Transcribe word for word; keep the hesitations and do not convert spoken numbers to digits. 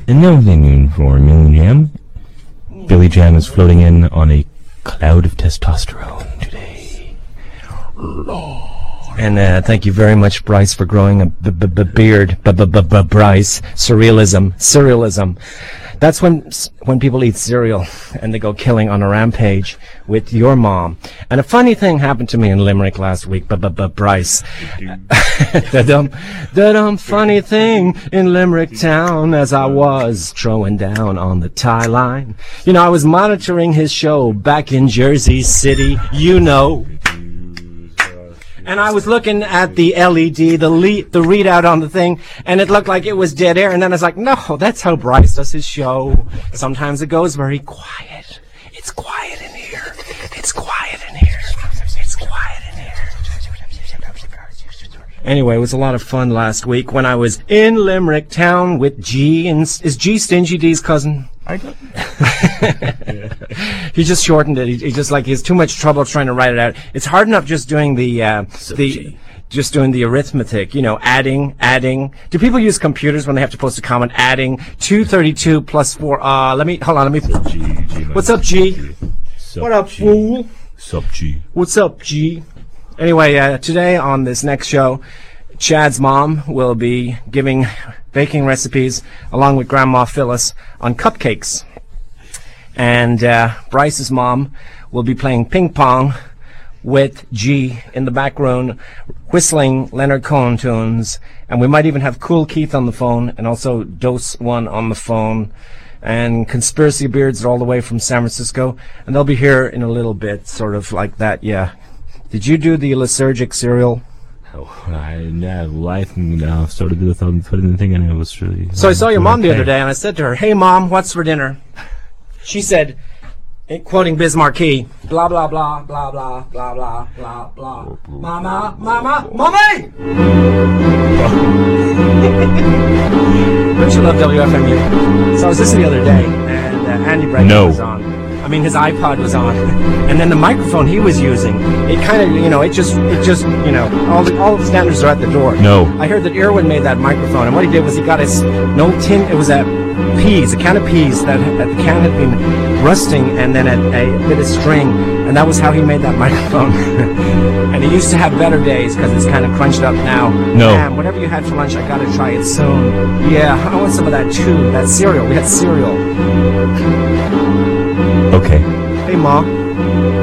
And now thinking for Millie Jam. Billy Jam is floating in on a cloud of testosterone today. Lord. And uh, thank you very much, Bryce, for growing a b b b beard. B b b b Bryce. Surrealism. Surrealism. That's when when people eat cereal and they go killing on a rampage with your mom. And a funny thing happened to me in Limerick last week. B b b Bryce. the dumb, the dumb funny thing in Limerick town as I was throwing down on the tie line. You know, I was monitoring his show back in Jersey City. You know. And I was looking at the L E D, the le the readout on the thing, and it looked like it was dead air. And then I was like, no, that's how Bryce does his show. Sometimes it goes very quiet. It's quiet in here. It's quiet in here. It's quiet in here. Anyway, it was a lot of fun last week when I was in Limerick town with G. And is G Stingy D's cousin? I don't He just shortened it. He, he just like he has too much trouble trying to write it out. It's hard enough just doing the uh, the just doing the arithmetic. You know, adding, adding. Do people use computers when they have to post a comment? Adding two thirty-two plus four. Uh, let me hold on. Let me. G, G, What's up, G? Sup, what up, G. fool? Sup, G? What's up, G? Anyway, uh, today on this next show, Chad's mom will be giving baking recipes along with Grandma Phyllis on cupcakes. And uh, Bryce's mom will be playing ping pong with G in the background, whistling Leonard Cohen tunes. And we might even have Cool Keith on the phone and also Dose One on the phone. And Conspiracy Beards are all the way from San Francisco. And they'll be here in a little bit, sort of like that, yeah. Did you do the Lysergic cereal? Oh, I yeah, life uh, started to put in the thing, and it was really. So I saw your mom the other day, and I said to her, "Hey, Mom, what's for dinner?" She said, quoting Biz Markie, "Blah blah blah blah blah blah blah blah blah, Mama, Mama, Mommy." Don't you love W F M U? So I was listening the other day, and uh, Andy Bregman no. was on. I mean, his iPod was on, and then the microphone he was using, it kind of, you know, it just, it just, you know, all the all the standards are at the door. No. I heard that Irwin made that microphone, and what he did was he got his no tin. It was a peas, a can of peas that, that the can had been rusting, and then a, a bit of string, and that was how he made that microphone. And he used to have better days because it's kind of crunched up now. No. Man, whatever you had for lunch, I gotta try it soon. Yeah, I want some of that too. That cereal. We had cereal. Okay. Hey, Mom.